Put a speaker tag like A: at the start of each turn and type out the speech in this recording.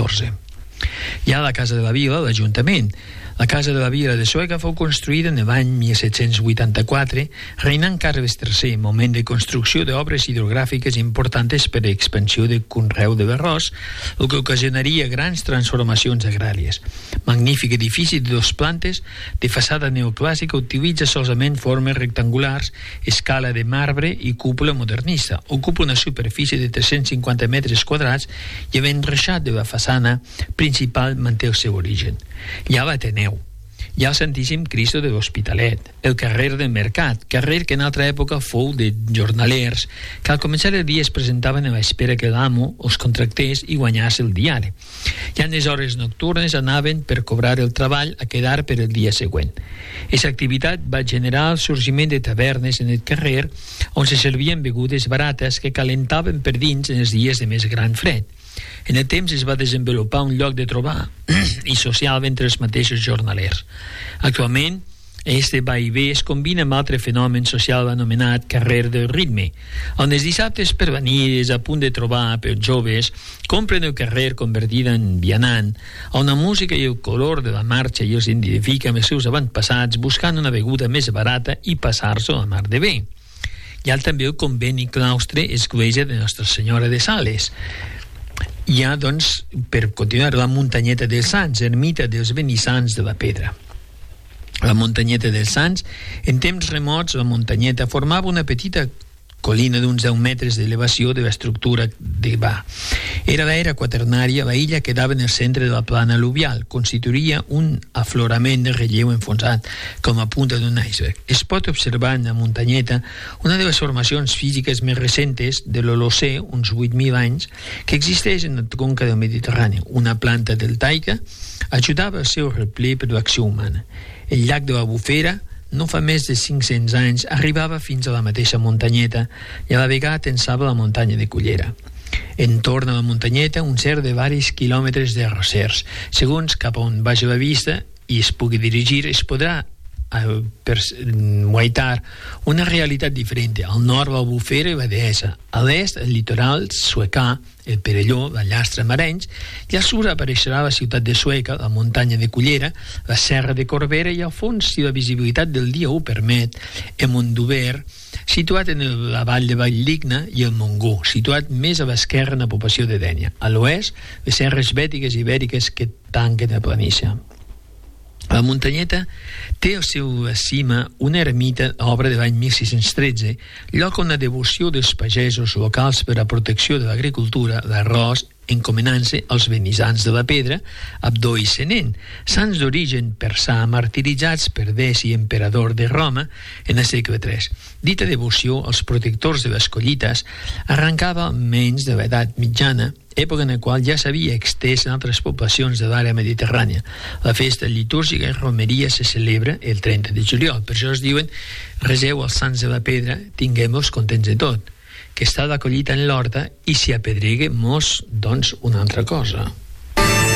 A: XIV. Hi ha la Casa de la Vila, l'Ajuntament. La Casa de la Vila de Sueca fou construïda en l'any 1784, reinant Carles III, moment de construcció d'obres hidrogràfiques importants per a expansió de conreu de l'arròs, el que ocasionaria grans transformacions agràries. Magnífic edifici de 2 plantes, de façada neoclàssica, utilitza solament formes rectangulars, escala de marbre i cúpula modernista. Ocupa una superfície de 350 metres quadrats i havent reixat de la façana principal manté el seu origen. Hi ha l'Ateneu. Hi ha el Santíssim Cristo de l'Hospitalet, el carrer del Mercat, carrer que en altra època fou de jornalers, que al començar el dia es presentaven a l'espera que l'amo els contractés i guanyés el diari. I en les hores nocturnes anaven per cobrar el treball a quedar per el dia següent. Aquesta activitat va generar el sorgiment de tavernes en el carrer on se servien begudes barates que calentaven per dins en els dies de més gran fred. En el temps es va desenvolupar un lloc de trobar i social entre els mateixos jornalers. Actualment, este va i ve es combina amb altre fenomen social anomenat carrer del ritme, on els dissabtes per venides a punt de trobar pels joves compren el carrer convertida en vianant, on la música i el color de la marxa i els identifica amb els seus avantpassats buscant una beguda més barata i passar-s'ho a la mar de bé. Hi ha també el convent i claustre església de Nostra Senyora de Sales. Hi ha, doncs, per continuar, la muntanyeta dels Sants, ermita dels Benissants de la Pedra. La muntanyeta dels Sants, en temps remots, la muntanyeta formava una petita colina d'uns 10 metres d'elevació de l'estructura de Ba. Era l'era quaternària, la illa quedava en el centre de la plana al·luvial, constituïa un aflorament de relleu enfonsat com a punta d'un iceberg. Es pot observar en la muntanyeta una de les formacions físiques més recentes de l'Holocè, uns 8.000 anys, que existeix en la conca del Mediterrani. Una planta deltaica ajudava al seu replé per l'acció humana. El llac de la Bufera no fa més de 500 anys arribava fins a la mateixa muntanyeta i a la vegada tensava la muntanya de Cullera. Entorn a la muntanyeta un cert de varis quilòmetres de arrossers. Segons cap on vagi la vista i es pugui dirigir, es podrà guaitar una realitat diferent. Al nord la Bufera i la Deessa, a l'est el litoral suecà, el Perelló, la Llastra, Marenys, i al sud apareixerà la ciutat de Sueca, la muntanya de Cullera, la serra de Corbera i al fons, si la visibilitat del dia ho permet, el Mondover, situat en la vall de Valldigna, i el Montgó, situat més a l'esquerra en la població de Dénia. A l'oest, les serres bètiques i ibèriques que tanquen la planícia. La muntanyeta té al seu cima una ermita, obra de l'any 1613, lloc on la devoció dels pagesos locals per a protecció de l'agricultura, l'arròs, encomenant-se als benissants de la Pedra, Abdó i Senent, sants d'origen persà martiritzats per Deci, emperador de Roma, en el segle III. Dita devoció als protectors de les collites arrencava almenys de l'edat mitjana, època en la qual ja s'havia extès en altres poblacions de l'àrea mediterrània. La festa litúrgica i romeria se celebra el 30 de juliol. Per això es diuen reseu als sants de la Pedra, tinguem-los contents de tot, que està la collita en l'horta i si apedregue mos, doncs, una altra cosa.